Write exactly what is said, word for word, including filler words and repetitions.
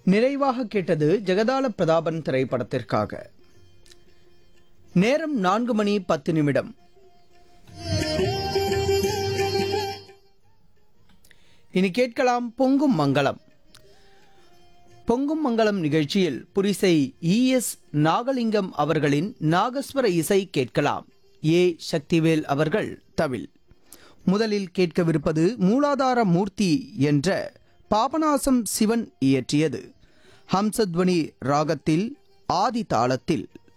நிறைவாக கேட்டது ஜெகதால பிரதாபன் திரைப்படத்திற்காக. நேரம் நான்கு மணி பத்து நிமிடம். இனி கேட்கலாம் பொங்கும் மங்களம். பொங்கும் மங்களம் நிகழ்ச்சியில் புரிசை இ எஸ் நாகலிங்கம் அவர்களின் நாகஸ்வர இசை கேட்கலாம். ஏ சக்திவேல் அவர்கள் தவில். முதலில் கேட்கவிருப்பது மூலாதார மூர்த்தி என்ற பாபநாசம் சிவன் இயற்றியது. ஹம்சத்வனி ராகத்தில் ஆதி தாளத்தில்.